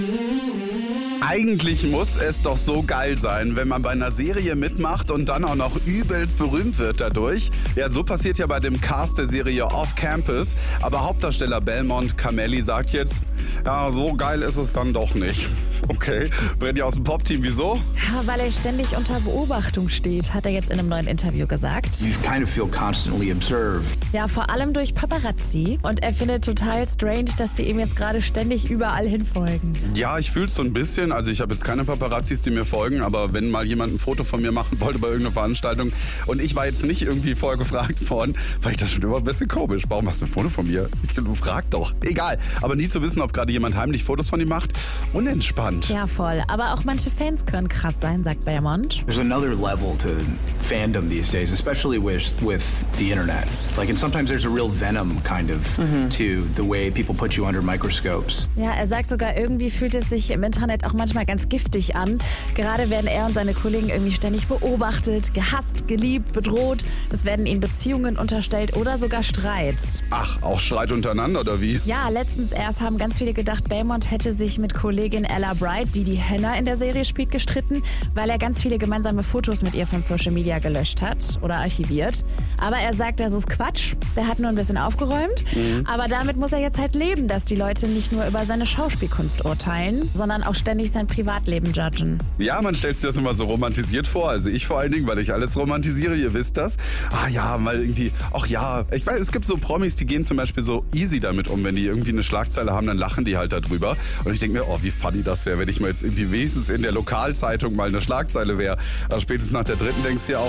Eigentlich muss es doch so geil sein, wenn man bei einer Serie mitmacht und dann auch noch übelst berühmt wird dadurch. Ja, so passiert ja bei dem Cast der Serie Off Campus. Aber Hauptdarsteller Belmont Cameli sagt jetzt, ja, so geil ist es dann doch nicht. Okay, Brenny aus dem Pop-Team, wieso? Ja, weil er ständig unter Beobachtung steht, hat er jetzt in einem neuen Interview gesagt. You kind of feel constantly observed. Ja, vor allem durch Paparazzi. Und er findet total strange, dass sie ihm jetzt gerade ständig überall hinfolgen. Ja, ich fühl's so ein bisschen. Also ich habe jetzt keine Paparazzis, die mir folgen, aber wenn mal jemand ein Foto von mir machen wollte bei irgendeiner Veranstaltung und ich war jetzt nicht irgendwie vorher gefragt worden, fand ich das schon immer ein bisschen komisch. Warum hast du ein Foto von mir? Du frag doch. Egal. Aber nie zu wissen, ob gerade jemand heimlich Fotos von ihm macht. Unentspannt. Ja, voll. Aber auch manche Fans können krass sein, sagt Belmont. There's another level to fandom these days, especially with the internet. And sometimes there's a real venom kind of to the way people put you under microscopes. Ja, er sagt sogar, irgendwie fühlt es sich im Internet auch manchmal ganz giftig an. Gerade werden er und seine Kollegen irgendwie ständig beobachtet, gehasst, geliebt, bedroht. Es werden ihnen Beziehungen unterstellt oder sogar Streit. Ach, auch Streit untereinander oder wie? Ja, letztens erst haben ganz viele gedacht, Belmont hätte sich mit Kollegin Ella Bright, die Hannah in der Serie spielt, gestritten, weil er ganz viele gemeinsame Fotos mit ihr von Social Media gelöscht hat oder archiviert. Aber er sagt, das ist Quatsch. Der hat nur ein bisschen aufgeräumt. Aber damit muss er jetzt halt leben, dass die Leute nicht nur über seine Schauspielkunst urteilen, sondern auch ständig sein Privatleben judgen. Ja, man stellt sich das immer so romantisiert vor. Also ich vor allen Dingen, weil ich alles romantisiere, ihr wisst das. Ah ja, mal irgendwie, ach ja. Ich weiß, es gibt so Promis, die gehen zum Beispiel so easy damit um. Wenn die irgendwie eine Schlagzeile haben, dann lachen die halt darüber. Und ich denke mir, oh, wie funny das wäre, wenn ich mal jetzt irgendwie wenigstens in der Lokalzeitung mal eine Schlagzeile wäre. Also spätestens nach der dritten denkst du ja auch,